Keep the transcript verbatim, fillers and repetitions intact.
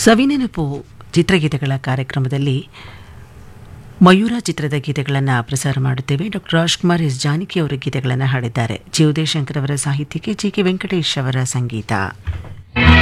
ಸವಿನೆನಪು ಚಿತ್ರಗೀತೆಗಳ ಕಾರ್ಯಕ್ರಮದಲ್ಲಿ ಮಯೂರ ಚಿತ್ರದ ಗೀತೆಗಳನ್ನು ಪ್ರಸಾರ ಮಾಡುತ್ತೇವೆ. ಡಾಕ್ಟರ್ ರಾಜ್ಕುಮಾರ್ ಎಸ್ ಜಾನಕಿ ಅವರ ಗೀತೆಗಳನ್ನು ಹಾಡಿದ್ದಾರೆ. ಜಿ ಉದಯಶಂಕರ್ ಅವರ ಸಾಹಿತ್ಯಕ್ಕೆ ಜಿ ಕೆ ವೆಂಕಟೇಶ್ ಅವರ ಸಂಗೀತ.